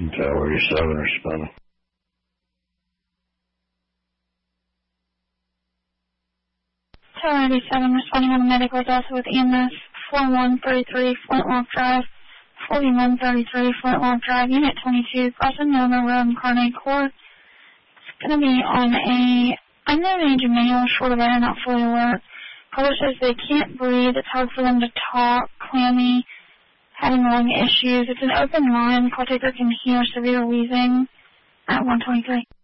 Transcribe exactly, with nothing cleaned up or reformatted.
Tower seven responding. Tower eighty-seven responding on the medical is also with E M S forty-one thirty-three Flintlock Drive, forty-one thirty-three Flintlock Drive, Unit twenty-two, crossing Milner Road in Carnegie Court. It's going to be on a unknown age of male, short of air, not fully alert. Caller says they can't breathe, it's hard for them to talk, clammy, having lung issues. It's an open line. Call taker can hear severe wheezing at one twenty-three.